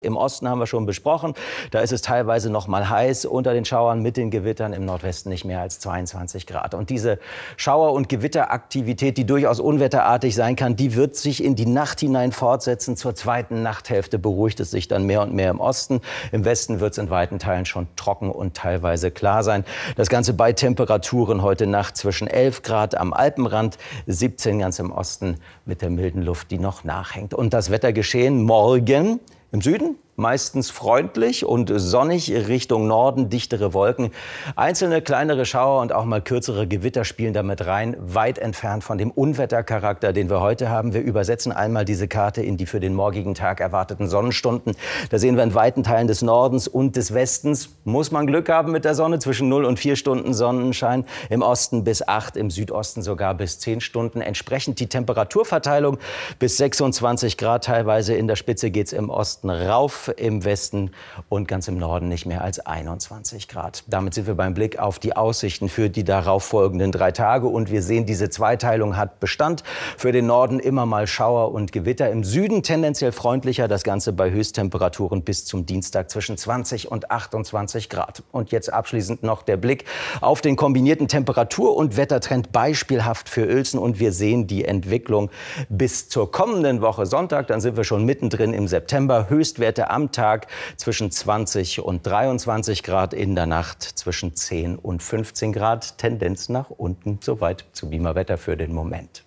Im Osten haben wir schon besprochen, da ist es teilweise noch mal heiß unter den Schauern mit den Gewittern, im Nordwesten nicht mehr als 22 Grad. Und diese Schauer- und Gewitteraktivität, die durchaus unwetterartig sein kann, die wird sich in die Nacht hinein fortsetzen. Zur zweiten Nachthälfte beruhigt es sich dann mehr und mehr im Osten. Im Westen wird es in weiten Teilen schon trocken und teilweise klar sein. Das Ganze bei Temperaturen heute Nacht zwischen 11 Grad am Alpenrand, 17 ganz im Osten mit der milden Luft, die noch nachhängt. Und das Wettergeschehen morgen im Süden meistens freundlich und sonnig, Richtung Norden dichtere Wolken. Einzelne kleinere Schauer und auch mal kürzere Gewitter spielen damit rein, weit entfernt von dem Unwettercharakter, den wir heute haben. Wir übersetzen einmal diese Karte in die für den morgigen Tag erwarteten Sonnenstunden. Da sehen wir in weiten Teilen des Nordens und des Westens, muss man Glück haben mit der Sonne, zwischen 0 und 4 Stunden Sonnenschein. Im Osten bis 8, im Südosten sogar bis 10 Stunden. Entsprechend die Temperaturverteilung bis 26 Grad. Teilweise in der Spitze geht's im Osten rauf, im Westen und ganz im Norden nicht mehr als 21 Grad. Damit sind wir beim Blick auf die Aussichten für die darauffolgenden 3 Tage. Und wir sehen, diese Zweiteilung hat Bestand. Für den Norden immer mal Schauer und Gewitter. Im Süden tendenziell freundlicher. Das Ganze bei Höchsttemperaturen bis zum Dienstag zwischen 20 und 28 Grad. Und jetzt abschließend noch der Blick auf den kombinierten Temperatur- und Wettertrend, beispielhaft für Uelzen. Und wir sehen die Entwicklung bis zur kommenden Woche Sonntag. Dann sind wir schon mittendrin im September. Höchstwerte am Tag zwischen 20 und 23 Grad, in der Nacht zwischen 10 und 15 Grad. Tendenz nach unten. Soweit zu Beamer Wetter für den Moment.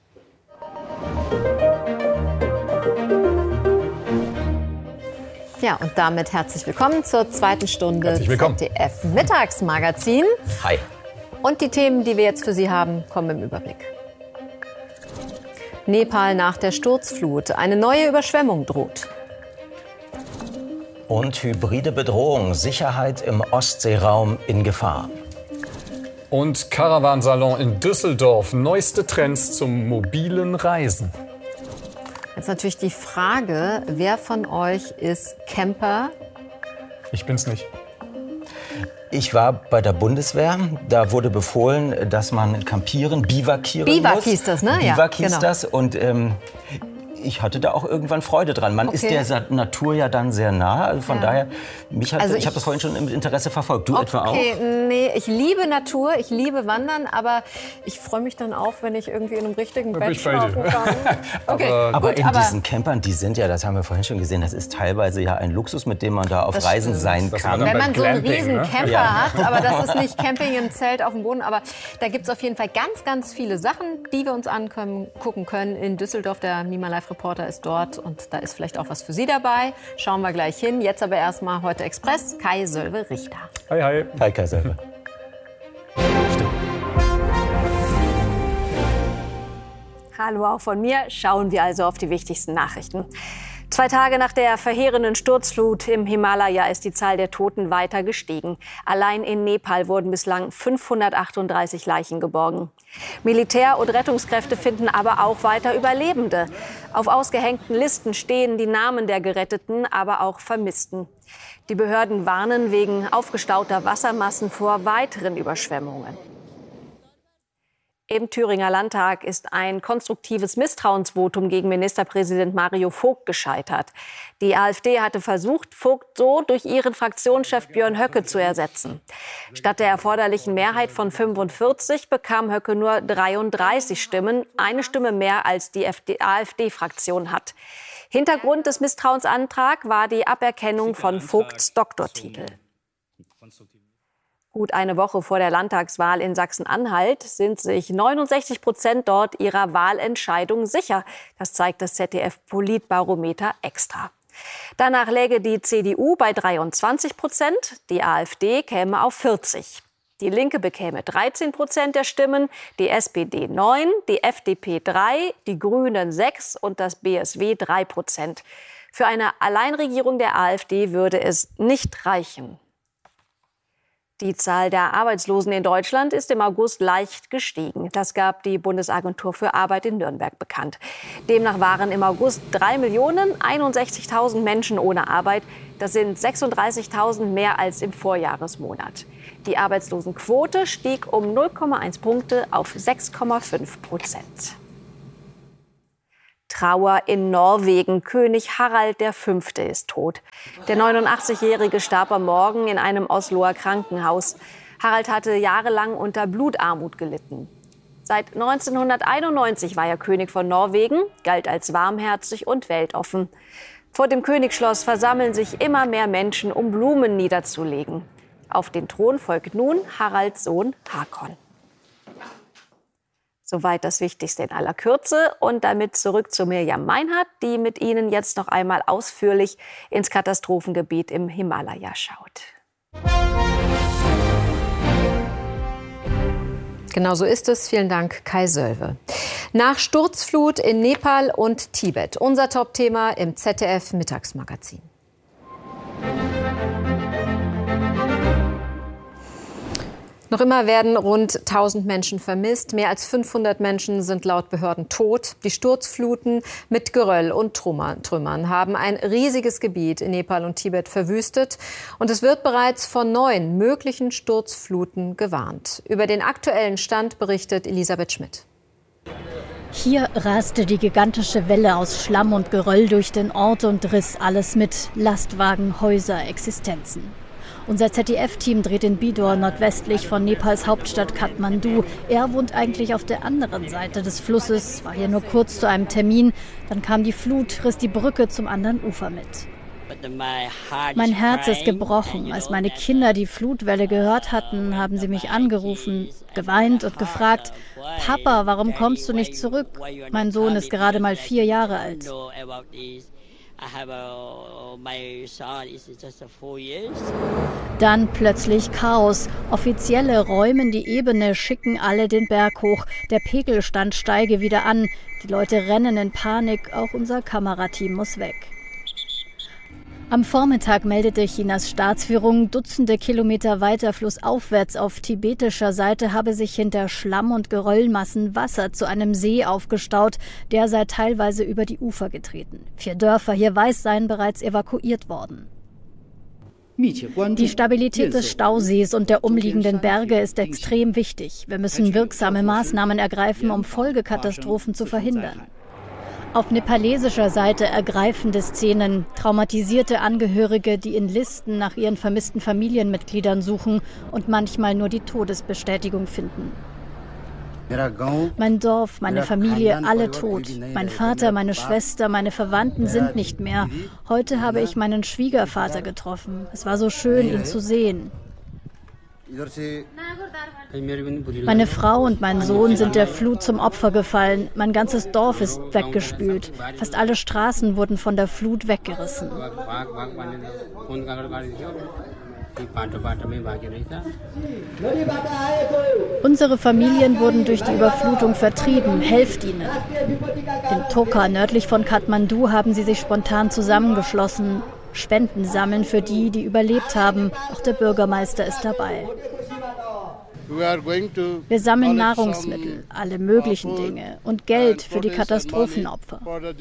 Ja, und damit herzlich willkommen zur zweiten Stunde ZDF Mittagsmagazin. Hi. Und die Themen, die wir jetzt für Sie haben, kommen im Überblick. Nepal nach der Sturzflut. Eine neue Überschwemmung droht. Und hybride Bedrohung, Sicherheit im Ostseeraum in Gefahr. Und Caravansalon in Düsseldorf, neueste Trends zum mobilen Reisen. Jetzt natürlich die Frage, wer von euch ist Camper? Ich bin's nicht. Ich war bei der Bundeswehr. Da wurde befohlen, dass man campieren, bivakieren muss. Biwak hieß das, ne? Biwak ja, hieß genau. das. Und ich hatte da auch irgendwann Freude dran. Man ist der Natur ja dann sehr nah. Also von daher, ich habe das vorhin schon mit Interesse verfolgt. Du etwa auch? Nee, ich liebe Natur, ich liebe Wandern, aber ich freue mich dann auch, wenn ich irgendwie in einem richtigen Bett schlafen kann. Okay, aber diesen Campern, die sind ja, das haben wir vorhin schon gesehen, das ist teilweise ja ein Luxus, mit dem man da auf Reisen sein kann. Wenn man so einen riesen Camper hat, aber das ist nicht Camping im Zelt auf dem Boden, aber da gibt es auf jeden Fall ganz, ganz viele Sachen, die wir uns angucken können. In Düsseldorf, der Mima Live Reporter ist dort und da ist vielleicht auch was für Sie dabei. Schauen wir gleich hin. Jetzt aber erstmal heute Express, Kai Sölve Richter. Hi, hi. Hi, Kai Sölve. Hallo auch von mir. Schauen wir also auf die wichtigsten Nachrichten. 2 Tage nach der verheerenden Sturzflut im Himalaya ist die Zahl der Toten weiter gestiegen. Allein in Nepal wurden bislang 538 Leichen geborgen. Militär und Rettungskräfte finden aber auch weiter Überlebende. Auf ausgehängten Listen stehen die Namen der Geretteten, aber auch Vermissten. Die Behörden warnen wegen aufgestauter Wassermassen vor weiteren Überschwemmungen. Im Thüringer Landtag ist ein konstruktives Misstrauensvotum gegen Ministerpräsident Mario Vogt gescheitert. Die AfD hatte versucht, Vogt so durch ihren Fraktionschef Björn Höcke zu ersetzen. Statt der erforderlichen Mehrheit von 45 bekam Höcke nur 33 Stimmen, eine Stimme mehr als die AfD-Fraktion hat. Hintergrund des Misstrauensantrags war die Aberkennung von Vogts Doktortitel. Gut eine Woche vor der Landtagswahl in Sachsen-Anhalt sind sich 69% dort ihrer Wahlentscheidung sicher. Das zeigt das ZDF-Politbarometer extra. Danach läge die CDU bei 23%, die AfD käme auf 40%. Die Linke bekäme 13% der Stimmen, die SPD 9%, die FDP 3%, die Grünen 6% und das BSW 3%. Für eine Alleinregierung der AfD würde es nicht reichen. Die Zahl der Arbeitslosen in Deutschland ist im August leicht gestiegen. Das gab die Bundesagentur für Arbeit in Nürnberg bekannt. Demnach waren im August 3.061.000 Menschen ohne Arbeit. Das sind 36.000 mehr als im Vorjahresmonat. Die Arbeitslosenquote stieg um 0,1 Punkte auf 6,5%. Trauer in Norwegen. König Harald V. ist tot. Der 89-Jährige starb am Morgen in einem Osloer Krankenhaus. Harald hatte jahrelang unter Blutarmut gelitten. Seit 1991 war er König von Norwegen, galt als warmherzig und weltoffen. Vor dem Königsschloss versammeln sich immer mehr Menschen, um Blumen niederzulegen. Auf den Thron folgt nun Haralds Sohn Hakon. Soweit das Wichtigste in aller Kürze. Und damit zurück zu Mirjam Meinhardt, die mit Ihnen jetzt noch einmal ausführlich ins Katastrophengebiet im Himalaya schaut. Genau so ist es. Vielen Dank, Kai Sölve. Nach Sturzflut in Nepal und Tibet. Unser Top-Thema im ZDF-Mittagsmagazin. Noch immer werden rund 1000 Menschen vermisst. Mehr als 500 Menschen sind laut Behörden tot. Die Sturzfluten mit Geröll und Trümmern haben ein riesiges Gebiet in Nepal und Tibet verwüstet. Und es wird bereits von 9 möglichen Sturzfluten gewarnt. Über den aktuellen Stand berichtet Elisabeth Schmidt. Hier raste die gigantische Welle aus Schlamm und Geröll durch den Ort und riss alles mit. Lastwagen, Häuser, Existenzen. Unser ZDF-Team dreht in Bidor nordwestlich von Nepals Hauptstadt Kathmandu. Er wohnt eigentlich auf der anderen Seite des Flusses, war hier nur kurz zu einem Termin. Dann kam die Flut, riss die Brücke zum anderen Ufer mit. Mein Herz ist gebrochen. Als meine Kinder die Flutwelle gehört hatten, haben sie mich angerufen, geweint und gefragt, Papa, warum kommst du nicht zurück? Mein Sohn ist gerade mal 4 Jahre alt. Dann plötzlich Chaos. Offizielle räumen die Ebene, schicken alle den Berg hoch. Der Pegelstand steige wieder an. Die Leute rennen in Panik. Auch unser Kamerateam muss weg. Am Vormittag meldete Chinas Staatsführung, Dutzende Kilometer weiter flussaufwärts auf tibetischer Seite habe sich hinter Schlamm und Geröllmassen Wasser zu einem See aufgestaut. Der sei teilweise über die Ufer getreten. 4 Dörfer hier weiß seien bereits evakuiert worden. Die Stabilität des Stausees und der umliegenden Berge ist extrem wichtig. Wir müssen wirksame Maßnahmen ergreifen, um Folgekatastrophen zu verhindern. Auf nepalesischer Seite ergreifende Szenen, traumatisierte Angehörige, die in Listen nach ihren vermissten Familienmitgliedern suchen und manchmal nur die Todesbestätigung finden. Mein Dorf, meine Familie, alle tot. Mein Vater, meine Schwester, meine Verwandten sind nicht mehr. Heute habe ich meinen Schwiegervater getroffen. Es war so schön, ihn zu sehen. Meine Frau und mein Sohn sind der Flut zum Opfer gefallen. Mein ganzes Dorf ist weggespült. Fast alle Straßen wurden von der Flut weggerissen. Unsere Familien wurden durch die Überflutung vertrieben. Helft ihnen. In Toka, nördlich von Kathmandu, haben sie sich spontan zusammengeschlossen. Spenden sammeln für die, die überlebt haben. Auch der Bürgermeister ist dabei. Wir sammeln Nahrungsmittel, alle möglichen Dinge und Geld für die Katastrophenopfer.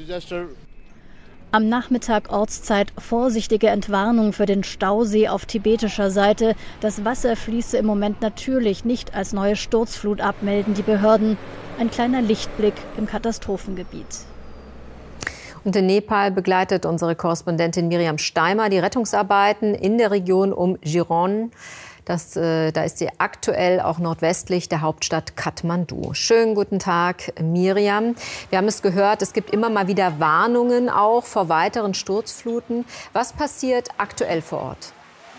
Am Nachmittag Ortszeit vorsichtige Entwarnung für den Stausee auf tibetischer Seite. Das Wasser fließe im Moment natürlich nicht als neue Sturzflut ab, melden die Behörden. Ein kleiner Lichtblick im Katastrophengebiet. Und in Nepal begleitet unsere Korrespondentin Miriam Steimer die Rettungsarbeiten in der Region um Jiron. Da ist sie aktuell auch nordwestlich der Hauptstadt Kathmandu. Schönen guten Tag, Miriam. Wir haben es gehört, es gibt immer mal wieder Warnungen auch vor weiteren Sturzfluten. Was passiert aktuell vor Ort?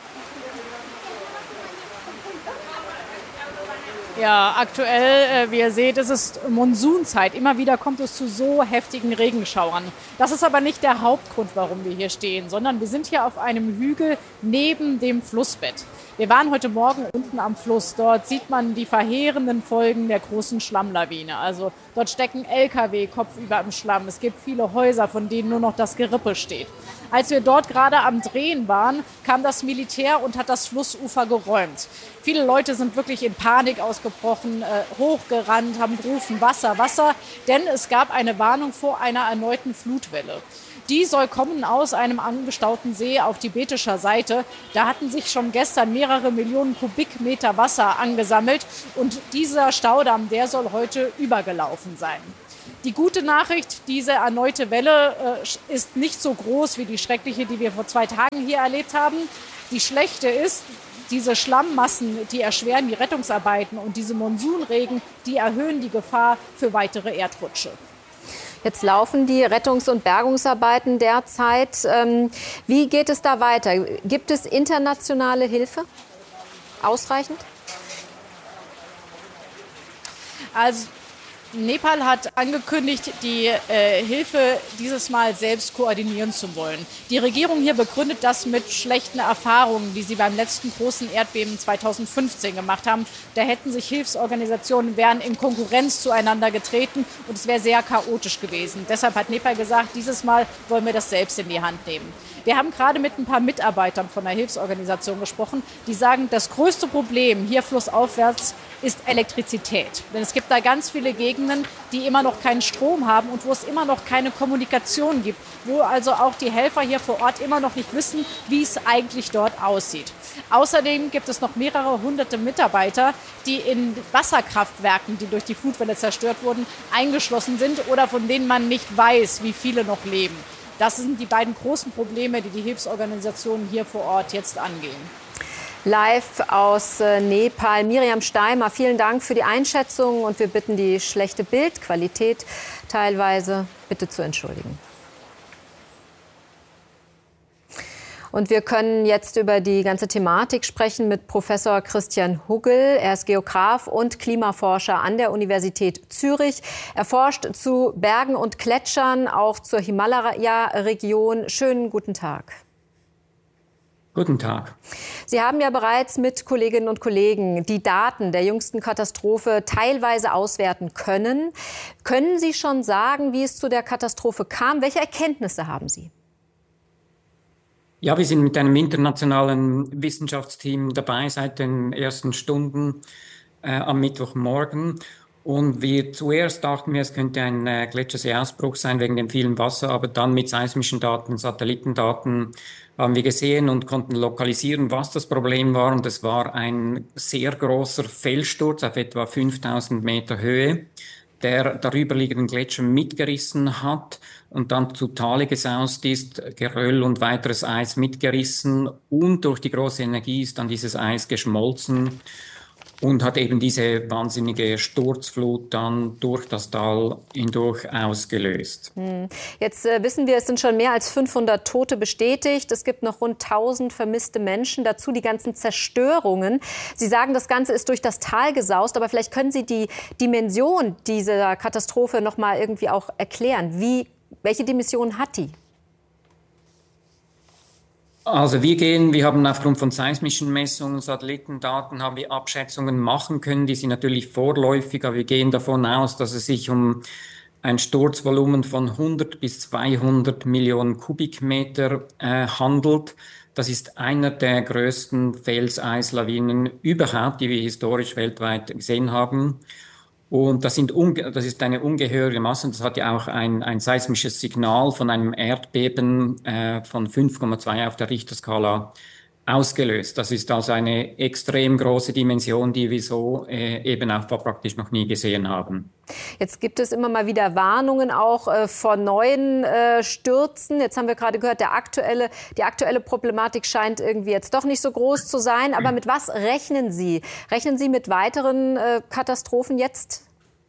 Ja, aktuell, wie ihr seht, es ist Monsunzeit. Immer wieder kommt es zu so heftigen Regenschauern. Das ist aber nicht der Hauptgrund, warum wir hier stehen, sondern wir sind hier auf einem Hügel neben dem Flussbett. Wir waren heute Morgen unten am Fluss. Dort sieht man die verheerenden Folgen der großen Schlammlawine. Also dort stecken LKW kopfüber im Schlamm. Es gibt viele Häuser, von denen nur noch das Gerippe steht. Als wir dort gerade am Drehen waren, kam das Militär und hat das Flussufer geräumt. Viele Leute sind wirklich in Panik ausgebrochen, hochgerannt, haben gerufen, Wasser, Wasser, denn es gab eine Warnung vor einer erneuten Flutwelle. Die soll kommen aus einem angestauten See auf tibetischer Seite. Da hatten sich schon gestern mehrere Millionen Kubikmeter Wasser angesammelt und dieser Staudamm, der soll heute übergelaufen sein. Die gute Nachricht, diese erneute Welle ist nicht so groß wie die schreckliche, die wir vor 2 Tagen hier erlebt haben. Die schlechte ist, diese Schlammmassen, die erschweren die Rettungsarbeiten und diese Monsunregen, die erhöhen die Gefahr für weitere Erdrutsche. Jetzt laufen die Rettungs- und Bergungsarbeiten derzeit. Wie geht es da weiter? Gibt es internationale Hilfe? Ausreichend? Also Nepal hat angekündigt, die Hilfe dieses Mal selbst koordinieren zu wollen. Die Regierung hier begründet das mit schlechten Erfahrungen, die sie beim letzten großen Erdbeben 2015 gemacht haben. Da hätten sich Hilfsorganisationen, wären in Konkurrenz zueinander getreten und es wäre sehr chaotisch gewesen. Deshalb hat Nepal gesagt, dieses Mal wollen wir das selbst in die Hand nehmen. Wir haben gerade mit ein paar Mitarbeitern von einer Hilfsorganisation gesprochen, die sagen, das größte Problem hier flussaufwärts ist Elektrizität. Denn es gibt da ganz viele Gegenden, die immer noch keinen Strom haben und wo es immer noch keine Kommunikation gibt, wo also auch die Helfer hier vor Ort immer noch nicht wissen, wie es eigentlich dort aussieht. Außerdem gibt es noch mehrere hunderte Mitarbeiter, die in Wasserkraftwerken, die durch die Flutwelle zerstört wurden, eingeschlossen sind oder von denen man nicht weiß, wie viele noch leben. Das sind die beiden großen Probleme, die die Hilfsorganisationen hier vor Ort jetzt angehen. Live aus Nepal, Miriam Steimer, vielen Dank für die Einschätzung und wir bitten die schlechte Bildqualität teilweise bitte zu entschuldigen. Und wir können jetzt über die ganze Thematik sprechen mit Professor Christian Huggel. Er ist Geograf und Klimaforscher an der Universität Zürich. Er forscht zu Bergen und Gletschern, auch zur Himalaya-Region. Schönen guten Tag. Guten Tag. Sie haben ja bereits mit Kolleginnen und Kollegen die Daten der jüngsten Katastrophe teilweise auswerten können. Können Sie schon sagen, wie es zu der Katastrophe kam? Welche Erkenntnisse haben Sie? Ja, wir sind mit einem internationalen Wissenschaftsteam dabei seit den ersten Stunden am Mittwochmorgen. Und wir zuerst dachten wir, es könnte ein Gletscherseeausbruch sein wegen dem vielen Wasser, aber dann mit seismischen Daten, Satellitendaten haben wir gesehen und konnten lokalisieren, was das Problem war. Und es war ein sehr großer Felssturz auf etwa 5000 Meter Höhe, der darüberliegenden Gletscher mitgerissen hat und dann zu Tale gesaust ist, Geröll und weiteres Eis mitgerissen und durch die große Energie ist dann dieses Eis geschmolzen und hat eben diese wahnsinnige Sturzflut dann durch das Tal hindurch ausgelöst. Jetzt wissen wir, es sind schon mehr als 500 Tote bestätigt. Es gibt noch rund 1000 vermisste Menschen, dazu die ganzen Zerstörungen. Sie sagen, das Ganze ist durch das Tal gesaust, aber vielleicht können Sie die Dimension dieser Katastrophe noch mal irgendwie auch erklären. Welche Dimension hat die? Also wir haben aufgrund von seismischen Messungen, Satellitendaten, haben wir Abschätzungen machen können. Die sind natürlich vorläufig, aber wir gehen davon aus, dass es sich um ein Sturzvolumen von 100 bis 200 Millionen Kubikmeter handelt. Das ist einer der größten Felseislawinen überhaupt, die wir historisch weltweit gesehen haben. Und das ist eine ungeheure Masse. Das hat ja auch ein seismisches Signal von einem Erdbeben von 5,2 auf der Richterskala ausgelöst. Das ist also eine extrem große Dimension, die wir so eben auch praktisch noch nie gesehen haben. Jetzt gibt es immer mal wieder Warnungen auch vor neuen Stürzen. Jetzt haben wir gerade gehört, die aktuelle Problematik scheint irgendwie jetzt doch nicht so groß zu sein. Aber mit was rechnen Sie? Rechnen Sie mit weiteren Katastrophen jetzt?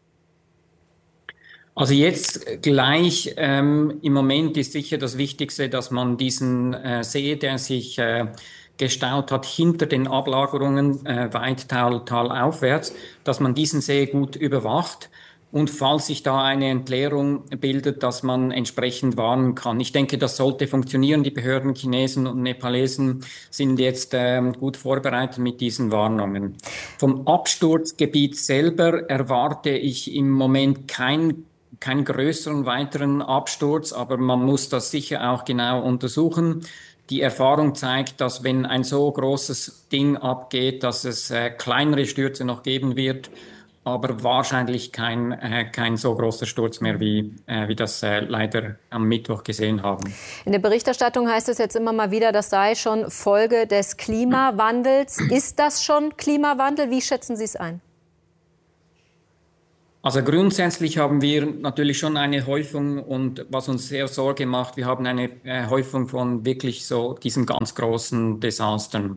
Also jetzt gleich im Moment ist sicher das Wichtigste, dass man diesen See, der sich gestaut hat hinter den Ablagerungen weit talaufwärts, dass man diesen See gut überwacht und falls sich da eine Entleerung bildet, dass man entsprechend warnen kann. Ich denke, das sollte funktionieren. Die Behörden, Chinesen und Nepalesen sind jetzt gut vorbereitet mit diesen Warnungen. Vom Absturzgebiet selber erwarte ich im Moment keinen größeren weiteren Absturz, aber man muss das sicher auch genau untersuchen. Die Erfahrung zeigt, dass wenn ein so großes Ding abgeht, dass es kleinere Stürze noch geben wird, aber wahrscheinlich kein so großer Sturz mehr, wie das leider am Mittwoch gesehen haben. In der Berichterstattung heißt es jetzt immer mal wieder, das sei schon Folge des Klimawandels. Ist das schon Klimawandel? Wie schätzen Sie es ein? Also grundsätzlich haben wir natürlich schon eine Häufung und was uns sehr Sorge macht, wir haben eine Häufung von wirklich so diesen ganz großen Desastern.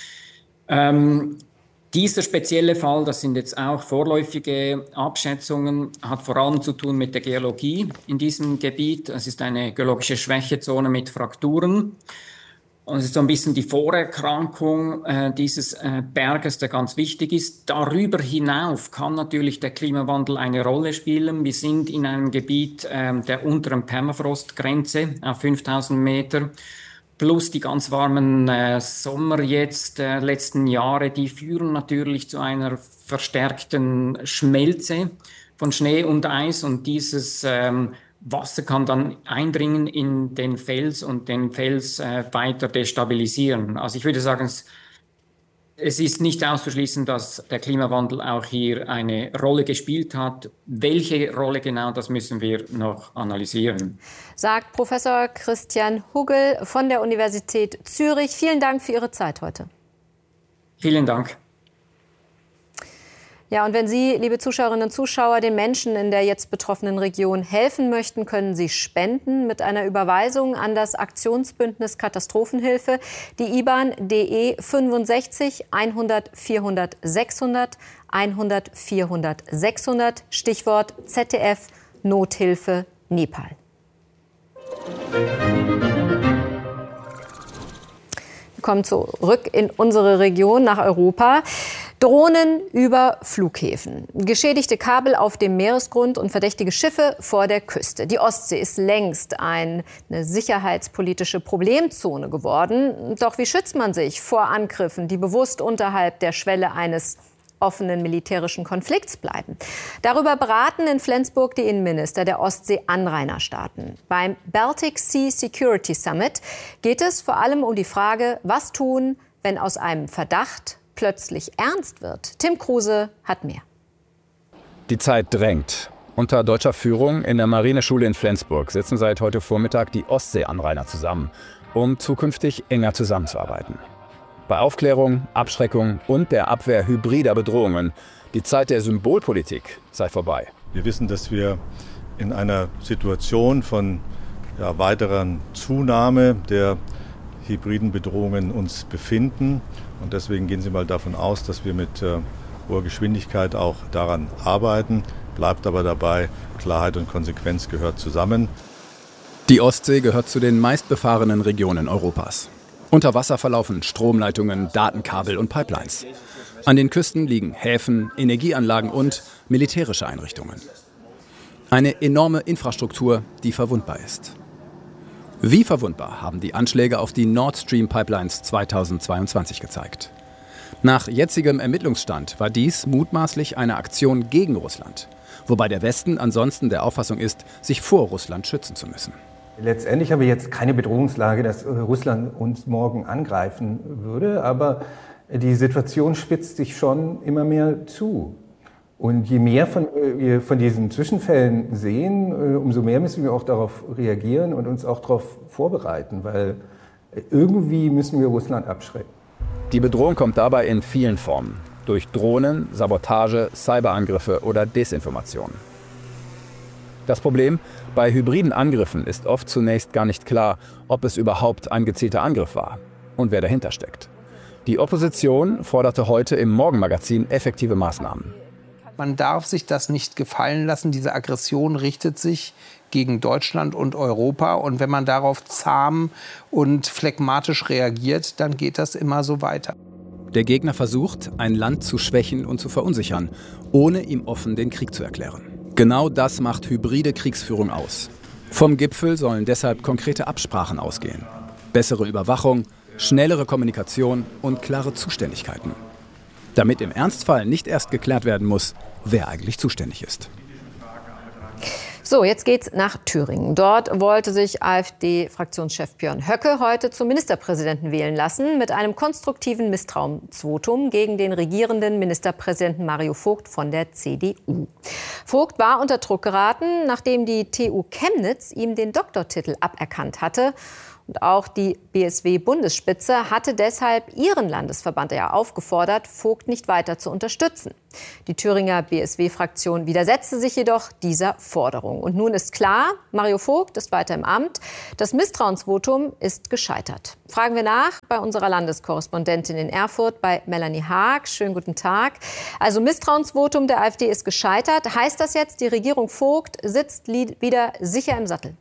Dieser spezielle Fall, das sind jetzt auch vorläufige Abschätzungen, hat vor allem zu tun mit der Geologie in diesem Gebiet. Es ist eine geologische Schwächezone mit Frakturen. Und es ist so ein bisschen die Vorerkrankung dieses Berges, der ganz wichtig ist. Darüber hinauf kann natürlich der Klimawandel eine Rolle spielen. Wir sind in einem Gebiet der unteren Permafrostgrenze auf 5000 Meter. Plus die ganz warmen Sommer jetzt der letzten Jahre, die führen natürlich zu einer verstärkten Schmelze von Schnee und Eis. Und dieses Wasser kann dann eindringen in den Fels und den Fels weiter destabilisieren. Also ich würde sagen, es ist nicht auszuschließen, dass der Klimawandel auch hier eine Rolle gespielt hat. Welche Rolle genau, das müssen wir noch analysieren. Sagt Professor Christian Hugel von der Universität Zürich. Vielen Dank für Ihre Zeit heute. Vielen Dank. Ja, und wenn Sie, liebe Zuschauerinnen und Zuschauer, den Menschen in der jetzt betroffenen Region helfen möchten, können Sie spenden mit einer Überweisung an das Aktionsbündnis Katastrophenhilfe. Die IBAN DE 65 100 400 600 100 400 600, Stichwort ZDF Nothilfe Nepal. Wir kommen zurück in unsere Region nach Europa. Drohnen über Flughäfen, geschädigte Kabel auf dem Meeresgrund und verdächtige Schiffe vor der Küste. Die Ostsee ist längst eine sicherheitspolitische Problemzone geworden. Doch wie schützt man sich vor Angriffen, die bewusst unterhalb der Schwelle eines offenen militärischen Konflikts bleiben? Darüber beraten in Flensburg die Innenminister der Ostsee-Anrainerstaaten. Beim Baltic Sea Security Summit geht es vor allem um die Frage, was tun, wenn aus einem Verdacht plötzlich ernst wird. Tim Kruse hat mehr. Die Zeit drängt. Unter deutscher Führung in der Marineschule in Flensburg sitzen seit heute Vormittag die Ostsee-Anrainer zusammen, um zukünftig enger zusammenzuarbeiten. Bei Aufklärung, Abschreckung und der Abwehr hybrider Bedrohungen. Die Zeit der Symbolpolitik sei vorbei. Wir wissen, dass wir in einer Situation von weiteren Zunahme der hybriden Bedrohungen uns befinden. Und deswegen gehen Sie mal davon aus, dass wir mit hoher Geschwindigkeit auch daran arbeiten. Bleibt aber dabei, Klarheit und Konsequenz gehört zusammen. Die Ostsee gehört zu den meistbefahrenen Regionen Europas. Unter Wasser verlaufen Stromleitungen, Datenkabel und Pipelines. An den Küsten liegen Häfen, Energieanlagen und militärische Einrichtungen. Eine enorme Infrastruktur, die verwundbar ist. Wie verwundbar haben die Anschläge auf die Nord Stream Pipelines 2022 gezeigt. Nach jetzigem Ermittlungsstand war dies mutmaßlich eine Aktion gegen Russland, wobei der Westen ansonsten der Auffassung ist, sich vor Russland schützen zu müssen. Letztendlich haben wir jetzt keine Bedrohungslage, dass Russland uns morgen angreifen würde, aber die Situation spitzt sich schon immer mehr zu. Und je mehr wir von diesen Zwischenfällen sehen, umso mehr müssen wir auch darauf reagieren und uns auch darauf vorbereiten, weil irgendwie müssen wir Russland abschrecken. Die Bedrohung kommt dabei in vielen Formen. Durch Drohnen, Sabotage, Cyberangriffe oder Desinformation. Das Problem: Bei hybriden Angriffen ist oft zunächst gar nicht klar, ob es überhaupt ein gezielter Angriff war und wer dahinter steckt. Die Opposition forderte heute im Morgenmagazin effektive Maßnahmen. Man darf sich das nicht gefallen lassen. Diese Aggression richtet sich gegen Deutschland und Europa. Und wenn man darauf zahm und phlegmatisch reagiert, dann geht das immer so weiter. Der Gegner versucht, ein Land zu schwächen und zu verunsichern, ohne ihm offen den Krieg zu erklären. Genau das macht hybride Kriegsführung aus. Vom Gipfel sollen deshalb konkrete Absprachen ausgehen. Bessere Überwachung, schnellere Kommunikation und klare Zuständigkeiten. Damit im Ernstfall nicht erst geklärt werden muss, wer eigentlich zuständig ist. So, jetzt geht's nach Thüringen. Dort wollte sich AfD-Fraktionschef Björn Höcke heute zum Ministerpräsidenten wählen lassen mit einem konstruktiven Misstrauensvotum gegen den regierenden Ministerpräsidenten Mario Vogt von der CDU. Vogt war unter Druck geraten, nachdem die TU Chemnitz ihm den Doktortitel aberkannt hatte. Und auch die BSW-Bundesspitze hatte deshalb ihren Landesverband aufgefordert, Vogt nicht weiter zu unterstützen. Die Thüringer BSW-Fraktion widersetzte sich jedoch dieser Forderung. Und nun ist klar, Mario Vogt ist weiter im Amt. Das Misstrauensvotum ist gescheitert. Fragen wir nach bei unserer Landeskorrespondentin in Erfurt, bei Melanie Haag. Schönen guten Tag. Also Misstrauensvotum der AfD ist gescheitert. Heißt das jetzt, die Regierung Vogt sitzt wieder sicher im Sattel?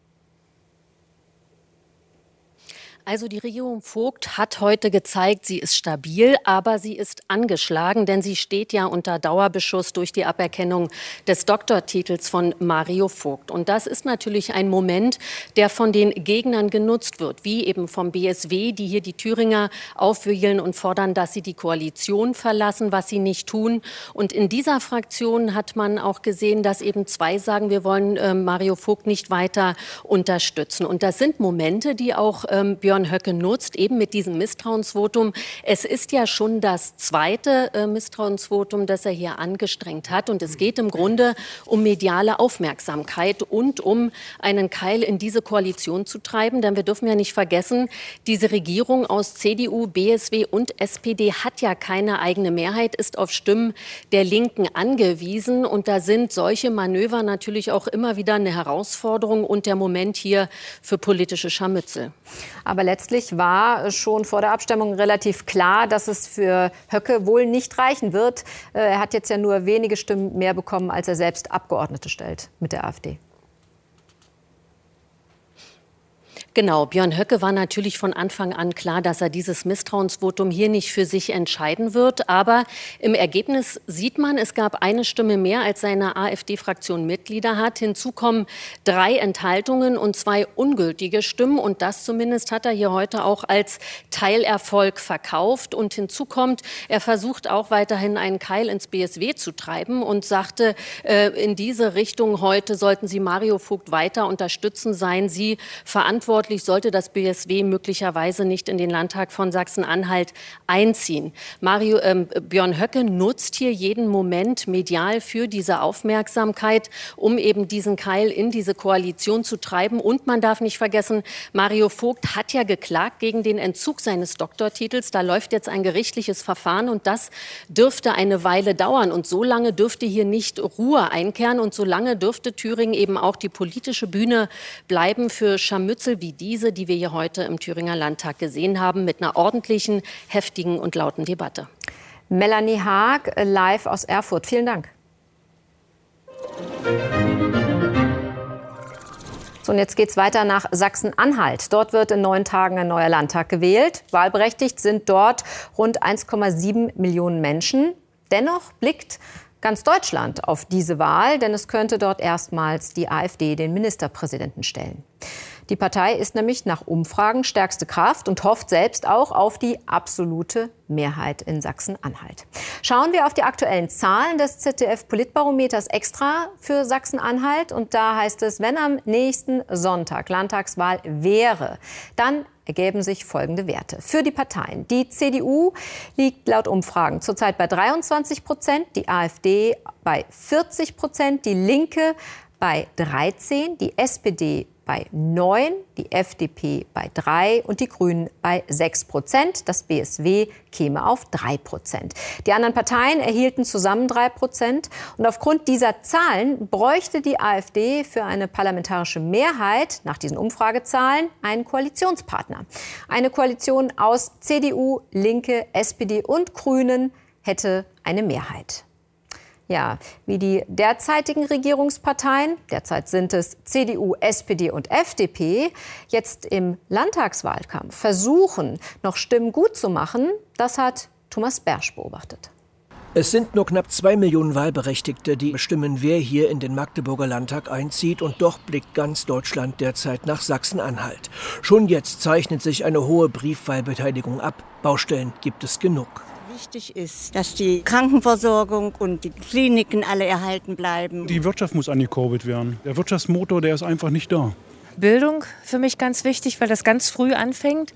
Also die Regierung Vogt hat heute gezeigt, sie ist stabil, aber sie ist angeschlagen, denn sie steht ja unter Dauerbeschuss durch die Aberkennung des Doktortitels von Mario Vogt. Und das ist natürlich ein Moment, der von den Gegnern genutzt wird, wie eben vom BSW, die hier die Thüringer aufwiegeln und fordern, dass sie die Koalition verlassen, was sie nicht tun. Und in dieser Fraktion hat man auch gesehen, dass eben zwei sagen, wir wollen Mario Vogt nicht weiter unterstützen. Und das sind Momente, die auch Björn Höcke nutzt, eben mit diesem Misstrauensvotum. Es ist ja schon das zweite Misstrauensvotum, das er hier angestrengt hat. Und es geht im Grunde um mediale Aufmerksamkeit und um einen Keil in diese Koalition zu treiben. Denn wir dürfen ja nicht vergessen, diese Regierung aus CDU, BSW und SPD hat ja keine eigene Mehrheit, ist auf Stimmen der Linken angewiesen. Und da sind solche Manöver natürlich auch immer wieder eine Herausforderung und der Moment hier für politische Scharmützel. Aber letztlich war schon vor der Abstimmung relativ klar, dass es für Höcke wohl nicht reichen wird. Er hat jetzt ja nur wenige Stimmen mehr bekommen, als er selbst Abgeordnete stellt mit der AfD. Genau, Björn Höcke war natürlich von Anfang an klar, dass er dieses Misstrauensvotum hier nicht für sich entscheiden wird. Aber im Ergebnis sieht man, es gab eine Stimme mehr, als seine AfD-Fraktion Mitglieder hat. Hinzu kommen 3 Enthaltungen und 2 ungültige Stimmen. Und das zumindest hat er hier heute auch als Teilerfolg verkauft. Und hinzu kommt, er versucht auch weiterhin einen Keil ins BSW zu treiben und sagte, in diese Richtung heute sollten Sie Mario Vogt weiter unterstützen, seien Sie verantwortlich, sollte das BSW möglicherweise nicht in den Landtag von Sachsen-Anhalt einziehen. Björn Höcke nutzt hier jeden Moment medial für diese Aufmerksamkeit, um eben diesen Keil in diese Koalition zu treiben. Und man darf nicht vergessen, Mario Vogt hat ja geklagt gegen den Entzug seines Doktortitels. Da läuft jetzt ein gerichtliches Verfahren und das dürfte eine Weile dauern. Und so lange dürfte hier nicht Ruhe einkehren und so lange dürfte Thüringen eben auch die politische Bühne bleiben für Scharmützel wie diese, die wir hier heute im Thüringer Landtag gesehen haben, mit einer ordentlichen, heftigen und lauten Debatte. Melanie Haag, live aus Erfurt. Vielen Dank. So, und jetzt geht's weiter nach Sachsen-Anhalt. Dort wird in 9 Tagen ein neuer Landtag gewählt. Wahlberechtigt sind dort rund 1,7 Millionen Menschen. Dennoch blickt ganz Deutschland auf diese Wahl, denn es könnte dort erstmals die AfD den Ministerpräsidenten stellen. Die Partei ist nämlich nach Umfragen stärkste Kraft und hofft selbst auch auf die absolute Mehrheit in Sachsen-Anhalt. Schauen wir auf die aktuellen Zahlen des ZDF-Politbarometers extra für Sachsen-Anhalt. Und da heißt es, wenn am nächsten Sonntag Landtagswahl wäre, dann ergeben sich folgende Werte für die Parteien. Die CDU liegt laut Umfragen zurzeit bei 23%, die AfD bei 40%, die Linke bei 13%, die SPD bei 9%, die FDP bei 3% und die Grünen bei 6%. Das BSW käme auf 3%. Die anderen Parteien erhielten zusammen 3%. Und aufgrund dieser Zahlen bräuchte die AfD für eine parlamentarische Mehrheit nach diesen Umfragezahlen einen Koalitionspartner. Eine Koalition aus CDU, Linke, SPD und Grünen hätte eine Mehrheit. Ja, wie die derzeitigen Regierungsparteien, derzeit sind es CDU, SPD und FDP, jetzt im Landtagswahlkampf versuchen, noch Stimmen gut zu machen, das hat Thomas Bersch beobachtet. Es sind nur knapp 2 Millionen Wahlberechtigte, die bestimmen, wer hier in den Magdeburger Landtag einzieht. Und doch blickt ganz Deutschland derzeit nach Sachsen-Anhalt. Schon jetzt zeichnet sich eine hohe Briefwahlbeteiligung ab. Baustellen gibt es genug. Wichtig ist, dass die Krankenversorgung und die Kliniken alle erhalten bleiben. Die Wirtschaft muss angekurbelt werden. Der Wirtschaftsmotor, der ist einfach nicht da. Bildung für mich ganz wichtig, weil das ganz früh anfängt.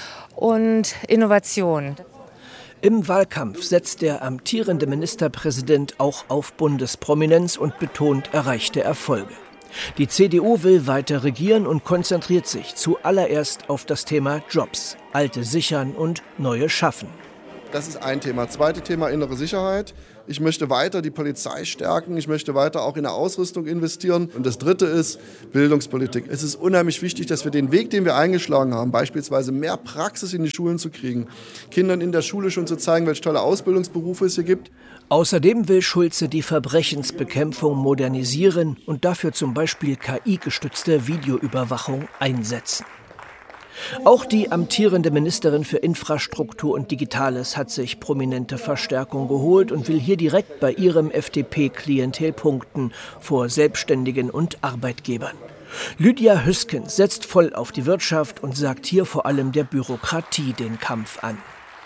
Und Innovation. Im Wahlkampf setzt der amtierende Ministerpräsident auch auf Bundesprominenz und betont erreichte Erfolge. Die CDU will weiter regieren und konzentriert sich zuallererst auf das Thema Jobs. Alte sichern und neue schaffen. Das ist ein Thema. Zweite Thema, innere Sicherheit. Ich möchte weiter die Polizei stärken. Ich möchte weiter auch in der Ausrüstung investieren. Und das Dritte ist Bildungspolitik. Es ist unheimlich wichtig, dass wir den Weg, den wir eingeschlagen haben, beispielsweise mehr Praxis in die Schulen zu kriegen, Kindern in der Schule schon zu zeigen, welche tolle Ausbildungsberufe es hier gibt. Außerdem will Schulze die Verbrechensbekämpfung modernisieren und dafür zum Beispiel KI-gestützte Videoüberwachung einsetzen. Auch die amtierende Ministerin für Infrastruktur und Digitales hat sich prominente Verstärkung geholt und will hier direkt bei ihrem FDP-Klientel punkten vor Selbstständigen und Arbeitgebern. Lydia Hüskens setzt voll auf die Wirtschaft und sagt hier vor allem der Bürokratie den Kampf an.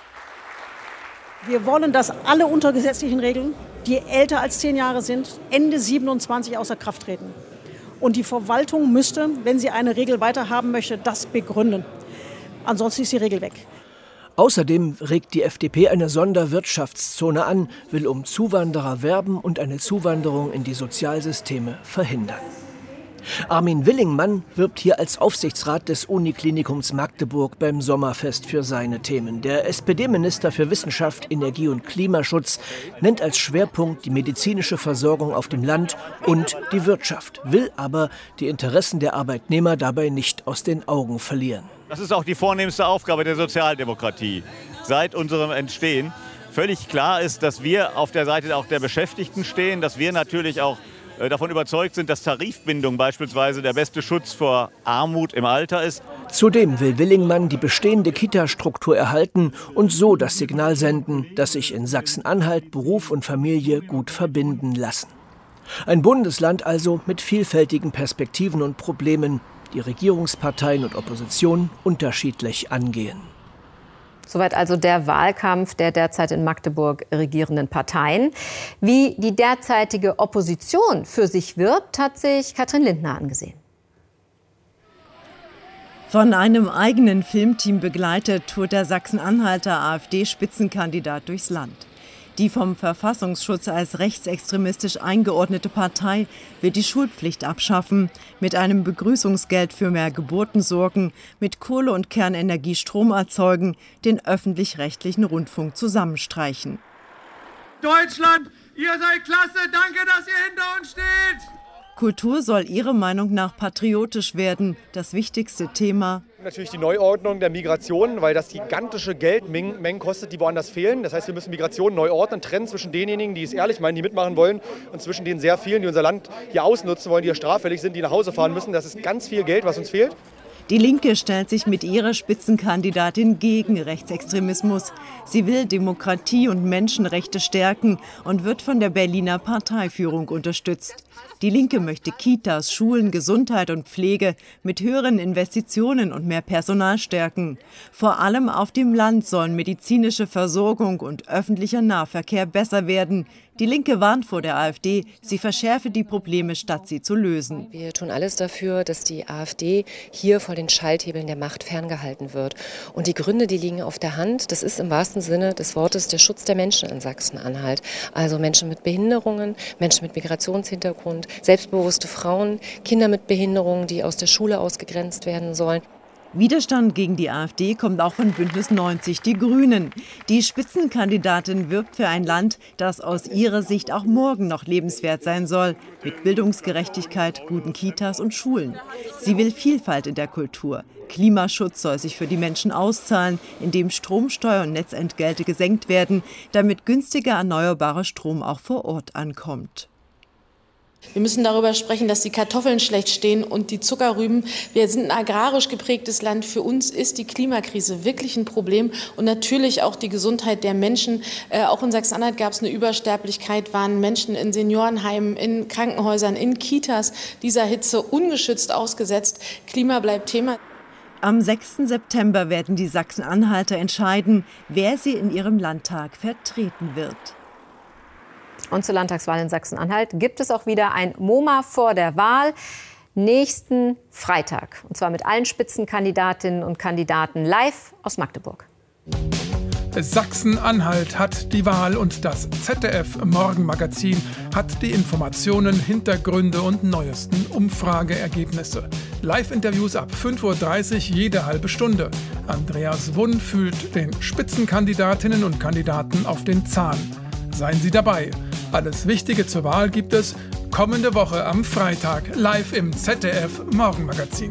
Wir wollen, dass alle unter gesetzlichen Regeln, die älter als 10 Jahre sind, Ende 27 außer Kraft treten. Und die Verwaltung müsste, wenn sie eine Regel weiterhaben möchte, das begründen. Ansonsten ist die Regel weg. Außerdem regt die FDP eine Sonderwirtschaftszone an, will um Zuwanderer werben und eine Zuwanderung in die Sozialsysteme verhindern. Armin Willingmann wirbt hier als Aufsichtsrat des Uniklinikums Magdeburg beim Sommerfest für seine Themen. Der SPD-Minister für Wissenschaft, Energie und Klimaschutz nennt als Schwerpunkt die medizinische Versorgung auf dem Land und die Wirtschaft, will aber die Interessen der Arbeitnehmer dabei nicht aus den Augen verlieren. Das ist auch die vornehmste Aufgabe der Sozialdemokratie seit unserem Entstehen. Völlig klar ist, dass wir auf der Seite auch der Beschäftigten stehen, dass wir natürlich auch davon überzeugt sind, dass Tarifbindung beispielsweise der beste Schutz vor Armut im Alter ist. Zudem will Willingmann die bestehende Kita-Struktur erhalten und so das Signal senden, dass sich in Sachsen-Anhalt Beruf und Familie gut verbinden lassen. Ein Bundesland also mit vielfältigen Perspektiven und Problemen, die Regierungsparteien und Opposition unterschiedlich angehen. Soweit also der Wahlkampf der derzeit in Magdeburg regierenden Parteien. Wie die derzeitige Opposition für sich wirbt, hat sich Katrin Lindner angesehen. Von einem eigenen Filmteam begleitet, tourt der Sachsen-Anhalter AfD-Spitzenkandidat durchs Land. Die vom Verfassungsschutz als rechtsextremistisch eingeordnete Partei will die Schulpflicht abschaffen, mit einem Begrüßungsgeld für mehr Geburten sorgen, mit Kohle- und Kernenergie Strom erzeugen, den öffentlich-rechtlichen Rundfunk zusammenstreichen. Deutschland, ihr seid klasse, danke, dass ihr hinter uns steht! Kultur soll ihrer Meinung nach patriotisch werden, das wichtigste Thema. Natürlich die Neuordnung der Migration, weil das gigantische Geldmengen kostet, die woanders fehlen. Das heißt, wir müssen Migration neu ordnen, trennen zwischen denjenigen, die es ehrlich meinen, die mitmachen wollen, und zwischen den sehr vielen, die unser Land hier ausnutzen wollen, die hier straffällig sind, die nach Hause fahren müssen. Das ist ganz viel Geld, was uns fehlt. Die Linke stellt sich mit ihrer Spitzenkandidatin gegen Rechtsextremismus. Sie will Demokratie und Menschenrechte stärken und wird von der Berliner Parteiführung unterstützt. Die Linke möchte Kitas, Schulen, Gesundheit und Pflege mit höheren Investitionen und mehr Personal stärken. Vor allem auf dem Land sollen medizinische Versorgung und öffentlicher Nahverkehr besser werden. Die Linke warnt vor der AfD, sie verschärfe die Probleme, statt sie zu lösen. Wir tun alles dafür, dass die AfD hier vor den Schalthebeln der Macht ferngehalten wird. Und die Gründe, die liegen auf der Hand. Das ist im wahrsten Sinne des Wortes der Schutz der Menschen in Sachsen-Anhalt. Also Menschen mit Behinderungen, Menschen mit Migrationshintergrund, selbstbewusste Frauen, Kinder mit Behinderungen, die aus der Schule ausgegrenzt werden sollen. Widerstand gegen die AfD kommt auch von Bündnis 90, die Grünen. Die Spitzenkandidatin wirbt für ein Land, das aus ihrer Sicht auch morgen noch lebenswert sein soll, mit Bildungsgerechtigkeit, guten Kitas und Schulen. Sie will Vielfalt in der Kultur. Klimaschutz soll sich für die Menschen auszahlen, indem Stromsteuer und Netzentgelte gesenkt werden, damit günstiger erneuerbarer Strom auch vor Ort ankommt. Wir müssen darüber sprechen, dass die Kartoffeln schlecht stehen und die Zuckerrüben. Wir sind ein agrarisch geprägtes Land. Für uns ist die Klimakrise wirklich ein Problem und natürlich auch die Gesundheit der Menschen. Auch in Sachsen-Anhalt gab es eine Übersterblichkeit, waren Menschen in Seniorenheimen, in Krankenhäusern, in Kitas dieser Hitze ungeschützt ausgesetzt. Klima bleibt Thema. Am 6. September werden die Sachsen-Anhalter entscheiden, wer sie in ihrem Landtag vertreten wird. Und zur Landtagswahl in Sachsen-Anhalt gibt es auch wieder ein MoMA vor der Wahl nächsten Freitag. Und zwar mit allen Spitzenkandidatinnen und Kandidaten live aus Magdeburg. Sachsen-Anhalt hat die Wahl und das ZDF-Morgenmagazin hat die Informationen, Hintergründe und neuesten Umfrageergebnisse. Live-Interviews ab 5:30 Uhr jede halbe Stunde. Andreas Wunn fühlt den Spitzenkandidatinnen und Kandidaten auf den Zahn. Seien Sie dabei. Alles Wichtige zur Wahl gibt es kommende Woche am Freitag live im ZDF-Morgenmagazin.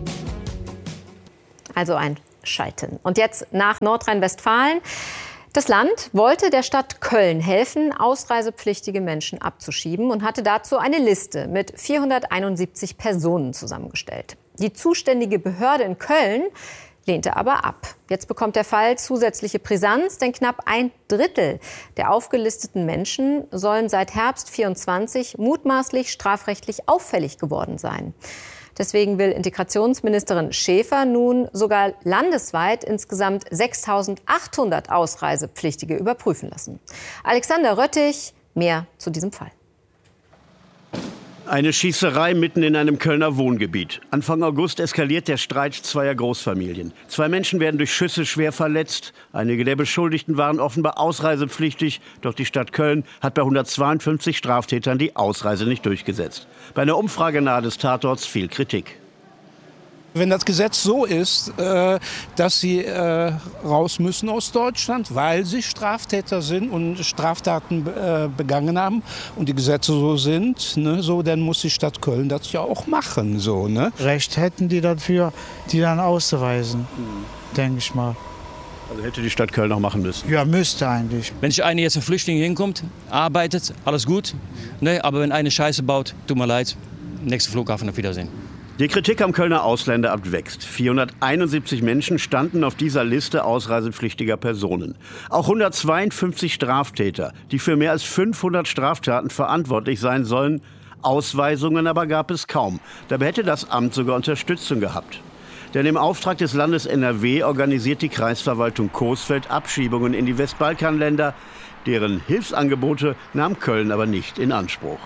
Also ein Schalten. Und jetzt nach Nordrhein-Westfalen. Das Land wollte der Stadt Köln helfen, ausreisepflichtige Menschen abzuschieben und hatte dazu eine Liste mit 471 Personen zusammengestellt. Die zuständige Behörde in Köln lehnte aber ab. Jetzt bekommt der Fall zusätzliche Brisanz, denn knapp 1/3 der aufgelisteten Menschen sollen seit Herbst 2024 mutmaßlich strafrechtlich auffällig geworden sein. Deswegen will Integrationsministerin Schäfer nun sogar landesweit insgesamt 6.800 Ausreisepflichtige überprüfen lassen. Alexander Röttich, mehr zu diesem Fall. Eine Schießerei mitten in einem Kölner Wohngebiet. Anfang August eskaliert der Streit zweier Großfamilien. 2 Menschen werden durch Schüsse schwer verletzt. Einige der Beschuldigten waren offenbar ausreisepflichtig. Doch die Stadt Köln hat bei 152 Straftätern die Ausreise nicht durchgesetzt. Bei einer Umfrage nahe des Tatorts viel Kritik. Wenn das Gesetz so ist, dass sie raus müssen aus Deutschland, weil sie Straftäter sind und Straftaten begangen haben und die Gesetze so sind, ne, so, dann muss die Stadt Köln das ja auch machen. So, ne? Recht hätten die dafür, die dann auszuweisen, denke ich mal. Also hätte die Stadt Köln auch machen müssen? Ja, müsste eigentlich. Wenn sich einer jetzt ein Flüchtling hinkommt, arbeitet, alles gut. Ne, aber wenn eine Scheiße baut, tut mir leid, nächster Flughafen, auf Wiedersehen. Die Kritik am Kölner Ausländeramt wächst. 471 Menschen standen auf dieser Liste ausreisepflichtiger Personen. Auch 152 Straftäter, die für mehr als 500 Straftaten verantwortlich sein sollen. Ausweisungen aber gab es kaum. Dabei hätte das Amt sogar Unterstützung gehabt. Denn im Auftrag des Landes NRW organisiert die Kreisverwaltung Coesfeld Abschiebungen in die Westbalkanländer. Deren Hilfsangebote nahm Köln aber nicht in Anspruch.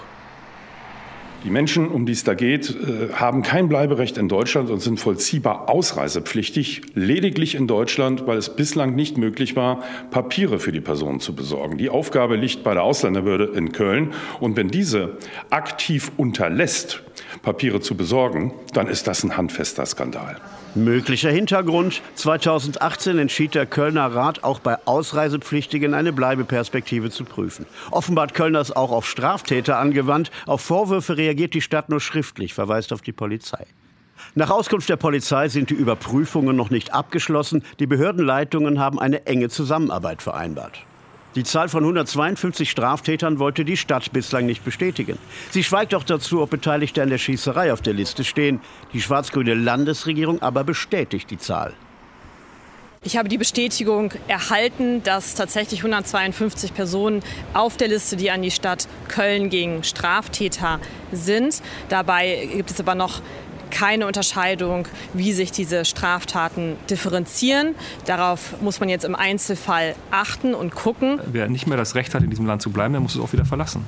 Die Menschen, um die es da geht, haben kein Bleiberecht in Deutschland und sind vollziehbar ausreisepflichtig, lediglich in Deutschland, weil es bislang nicht möglich war, Papiere für die Personen zu besorgen. Die Aufgabe liegt bei der Ausländerbehörde in Köln. Und wenn diese aktiv unterlässt, Papiere zu besorgen, dann ist das ein handfester Skandal. Möglicher Hintergrund: 2018 entschied der Kölner Rat, auch bei Ausreisepflichtigen eine Bleibeperspektive zu prüfen. Offenbar hat Köln das auch auf Straftäter angewandt. Auf Vorwürfe reagiert die Stadt nur schriftlich, verweist auf die Polizei. Nach Auskunft der Polizei sind die Überprüfungen noch nicht abgeschlossen. Die Behördenleitungen haben eine enge Zusammenarbeit vereinbart. Die Zahl von 152 Straftätern wollte die Stadt bislang nicht bestätigen. Sie schweigt auch dazu, ob Beteiligte an der Schießerei auf der Liste stehen. Die schwarz-grüne Landesregierung aber bestätigt die Zahl. Ich habe die Bestätigung erhalten, dass tatsächlich 152 Personen auf der Liste, die an die Stadt Köln gingen, Straftäter sind. Dabei gibt es aber noch keine Unterscheidung, wie sich diese Straftaten differenzieren. Darauf muss man jetzt im Einzelfall achten und gucken. Wer nicht mehr das Recht hat, in diesem Land zu bleiben, der muss es auch wieder verlassen.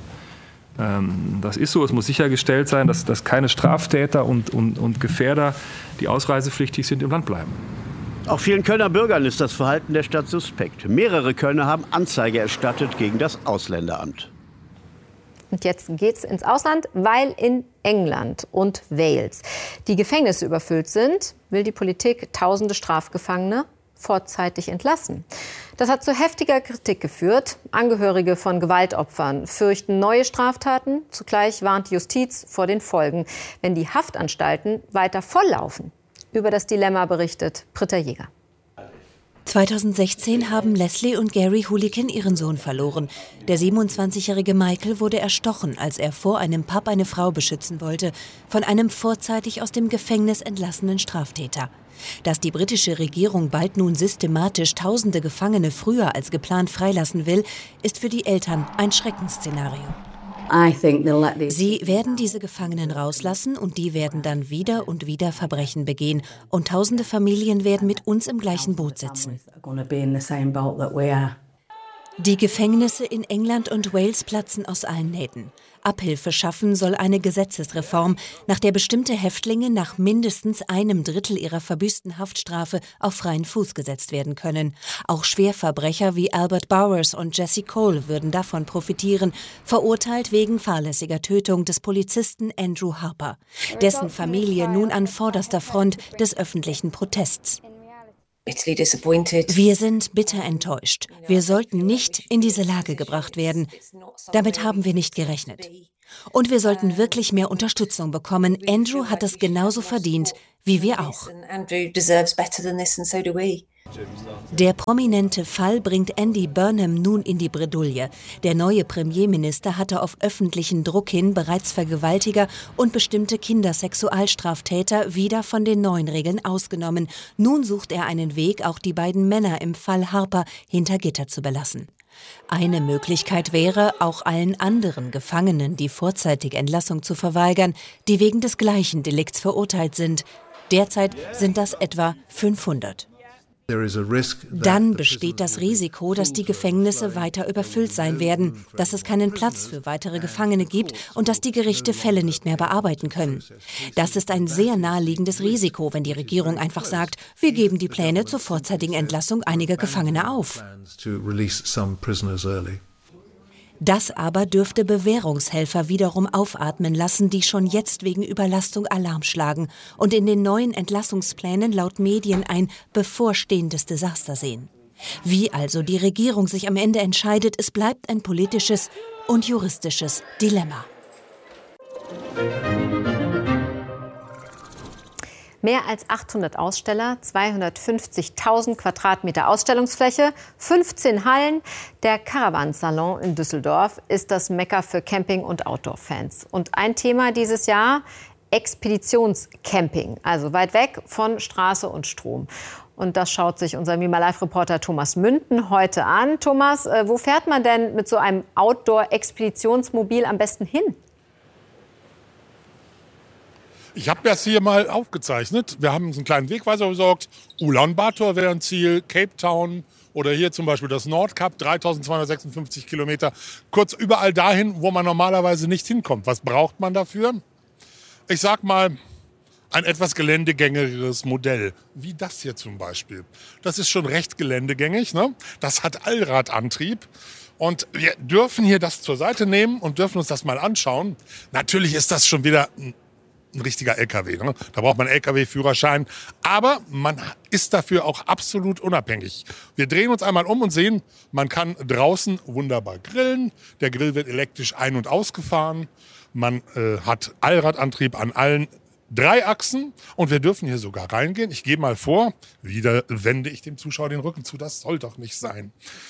Das ist so. Es muss sichergestellt sein, dass keine Straftäter und Gefährder, die ausreisepflichtig sind, im Land bleiben. Auch vielen Kölner Bürgern ist das Verhalten der Stadt suspekt. Mehrere Kölner haben Anzeige erstattet gegen das Ausländeramt. Und jetzt geht's ins Ausland, weil in England und Wales die Gefängnisse überfüllt sind, will die Politik tausende Strafgefangene vorzeitig entlassen. Das hat zu heftiger Kritik geführt. Angehörige von Gewaltopfern fürchten neue Straftaten. Zugleich warnt die Justiz vor den Folgen, wenn die Haftanstalten weiter volllaufen. Über das Dilemma berichtet Britta Jäger. 2016 haben Leslie und Gary Hooligan ihren Sohn verloren. Der 27-jährige Michael wurde erstochen, als er vor einem Pub eine Frau beschützen wollte, von einem vorzeitig aus dem Gefängnis entlassenen Straftäter. Dass die britische Regierung bald nun systematisch tausende Gefangene früher als geplant freilassen will, ist für die Eltern ein Schreckensszenario. Sie werden diese Gefangenen rauslassen und die werden dann wieder und wieder Verbrechen begehen. Und tausende Familien werden mit uns im gleichen Boot sitzen. Die Gefängnisse in England und Wales platzen aus allen Nähten. Abhilfe schaffen soll eine Gesetzesreform, nach der bestimmte Häftlinge nach mindestens 1/3 ihrer verbüßten Haftstrafe auf freien Fuß gesetzt werden können. Auch Schwerverbrecher wie Albert Bowers und Jesse Cole würden davon profitieren, verurteilt wegen fahrlässiger Tötung des Polizisten Andrew Harper, dessen Familie nun an vorderster Front des öffentlichen Protests. Wir sind bitter enttäuscht. Wir sollten nicht in diese Lage gebracht werden. Damit haben wir nicht gerechnet. Und wir sollten wirklich mehr Unterstützung bekommen. Andrew hat es genauso verdient, wie wir auch. Der prominente Fall bringt Andy Burnham nun in die Bredouille. Der neue Premierminister hatte auf öffentlichen Druck hin bereits Vergewaltiger und bestimmte Kindersexualstraftäter wieder von den neuen Regeln ausgenommen. Nun sucht er einen Weg, auch die beiden Männer im Fall Harper hinter Gitter zu belassen. Eine Möglichkeit wäre, auch allen anderen Gefangenen die vorzeitige Entlassung zu verweigern, die wegen des gleichen Delikts verurteilt sind. Derzeit sind das etwa 500. Dann besteht das Risiko, dass die Gefängnisse weiter überfüllt sein werden, dass es keinen Platz für weitere Gefangene gibt und dass die Gerichte Fälle nicht mehr bearbeiten können. Das ist ein sehr naheliegendes Risiko, wenn die Regierung einfach sagt, wir geben die Pläne zur vorzeitigen Entlassung einiger Gefangene auf. Das aber dürfte Bewährungshelfer wiederum aufatmen lassen, die schon jetzt wegen Überlastung Alarm schlagen und in den neuen Entlassungsplänen laut Medien ein bevorstehendes Desaster sehen. Wie also die Regierung sich am Ende entscheidet, es bleibt ein politisches und juristisches Dilemma. Mehr als 800 Aussteller, 250.000 Quadratmeter Ausstellungsfläche, 15 Hallen. Der Caravansalon in Düsseldorf ist das Mekka für Camping- und Outdoor-Fans. Und ein Thema dieses Jahr, Expeditionscamping, also weit weg von Straße und Strom. Und das schaut sich unser MiMa-Live-Reporter Thomas Münden heute an. Thomas, wo fährt man denn mit so einem Outdoor-Expeditionsmobil am besten hin? Ich habe das hier mal aufgezeichnet. Wir haben uns einen kleinen Wegweiser besorgt. Ulaanbaatar wäre ein Ziel, Cape Town oder hier zum Beispiel das Nordkap, 3.256 Kilometer. Kurz überall dahin, wo man normalerweise nicht hinkommt. Was braucht man dafür? Ich sag mal, ein etwas geländegängigeres Modell, wie das hier zum Beispiel. Das ist schon recht geländegängig, ne? Das hat Allradantrieb. Und wir dürfen hier das zur Seite nehmen und dürfen uns das mal anschauen. Natürlich ist das schon wieder ein richtiger LKW. Ne? Da braucht man einen LKW-Führerschein. Aber man ist dafür auch absolut unabhängig. Wir drehen uns einmal um und sehen, man kann draußen wunderbar grillen. Der Grill wird elektrisch ein- und ausgefahren. Man hat Allradantrieb an allen 3 Achsen. Und wir dürfen hier sogar reingehen. Ich gehe mal vor. Wieder wende ich dem Zuschauer den Rücken zu. Das soll doch nicht sein.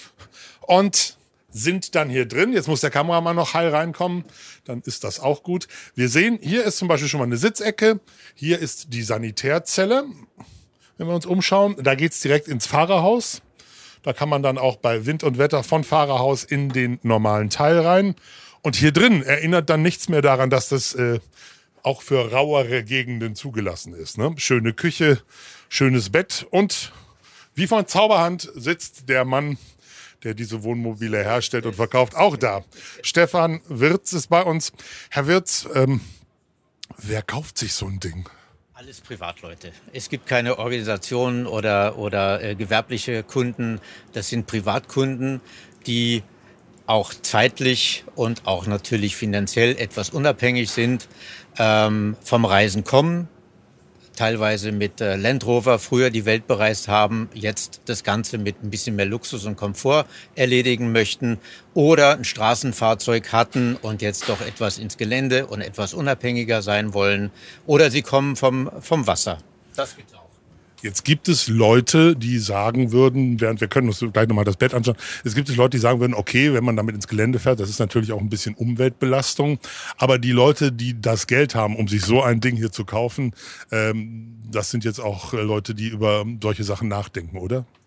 Und sind dann hier drin. Jetzt muss der Kameramann noch heil reinkommen. Dann ist das auch gut. Wir sehen, hier ist zum Beispiel schon mal eine Sitzecke. Hier ist die Sanitärzelle. Wenn wir uns umschauen, da geht's direkt ins Fahrerhaus. Da kann man dann auch bei Wind und Wetter von Fahrerhaus in den normalen Teil rein. Und hier drin erinnert dann nichts mehr daran, dass das auch für rauere Gegenden zugelassen ist. Ne? Schöne Küche, schönes Bett und wie von Zauberhand sitzt der Mann, der diese Wohnmobile herstellt und verkauft, auch da. Stefan Wirz ist bei uns. Herr Wirz, wer kauft sich so ein Ding? Alles Privatleute. Es gibt keine Organisationen oder gewerbliche Kunden. Das sind Privatkunden, die auch zeitlich und auch natürlich finanziell etwas unabhängig sind, vom Reisen kommen, teilweise mit Land Rover früher die Welt bereist haben, jetzt das Ganze mit ein bisschen mehr Luxus und Komfort erledigen möchten oder ein Straßenfahrzeug hatten und jetzt doch etwas ins Gelände und etwas unabhängiger sein wollen oder sie kommen vom Wasser. Das gibt's auch. Jetzt gibt es Leute, die sagen würden, während wir können uns gleich nochmal das Bett anschauen, es gibt Leute, die sagen würden, okay, wenn man damit ins Gelände fährt, das ist natürlich auch ein bisschen Umweltbelastung. Aber die Leute, die das Geld haben, um sich so ein Ding hier zu kaufen, das sind jetzt auch Leute, die über solche Sachen nachdenken, oder?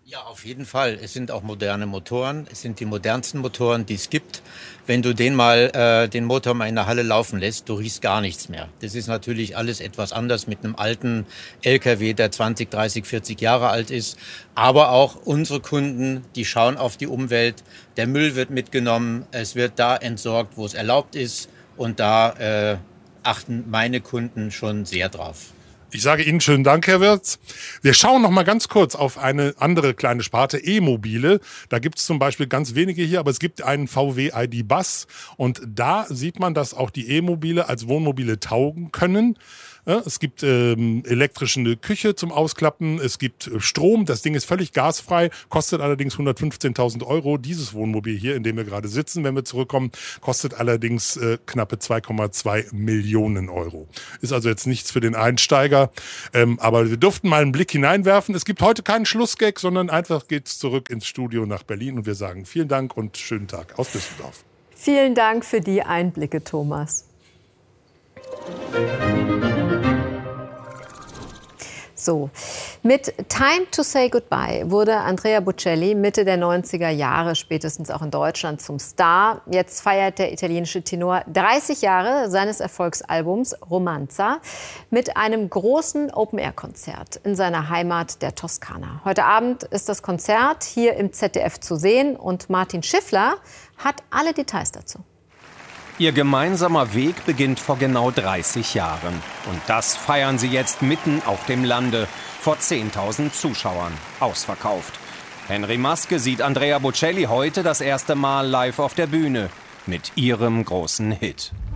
Ja, auf jeden Fall. Es sind auch moderne Motoren. Es sind die modernsten Motoren, die es gibt. Wenn du den Motor mal in der Halle laufen lässt, du riechst gar nichts mehr. Das ist natürlich alles etwas anders mit einem alten LKW, der 20, 30, 40 Jahre alt ist. Aber auch unsere Kunden, die schauen auf die Umwelt. Der Müll wird mitgenommen. Es wird da entsorgt, wo es erlaubt ist. Und da achten meine Kunden schon sehr drauf. Ich sage Ihnen schönen Dank, Herr Wirz. Wir schauen noch mal ganz kurz auf eine andere kleine Sparte, E-Mobile. Da gibt es zum Beispiel ganz wenige hier, aber es gibt einen VW ID-Bus. Und da sieht man, dass auch die E-Mobile als Wohnmobile taugen können. Es gibt elektrische Küche zum Ausklappen, es gibt Strom, das Ding ist völlig gasfrei, kostet allerdings 115.000 €. Dieses Wohnmobil hier, in dem wir gerade sitzen, wenn wir zurückkommen, kostet allerdings knappe 2,2 Millionen €. Ist also jetzt nichts für den Einsteiger, aber wir durften mal einen Blick hineinwerfen. Es gibt heute keinen Schlussgag, sondern einfach geht's zurück ins Studio nach Berlin und wir sagen vielen Dank und schönen Tag aus Düsseldorf. Vielen Dank für die Einblicke, Thomas. So, mit Time to Say Goodbye wurde Andrea Bocelli Mitte der 90er Jahre spätestens auch in Deutschland zum Star. Jetzt feiert der italienische Tenor 30 Jahre seines Erfolgsalbums Romanza mit einem großen Open-Air-Konzert in seiner Heimat der Toskana. Heute Abend ist das Konzert hier im ZDF zu sehen und Martin Schiffler hat alle Details dazu. Ihr gemeinsamer Weg beginnt vor genau 30 Jahren. Und das feiern sie jetzt mitten auf dem Lande, vor 10.000 Zuschauern, ausverkauft. Henry Maske sieht Andrea Bocelli heute das erste Mal live auf der Bühne mit ihrem großen Hit.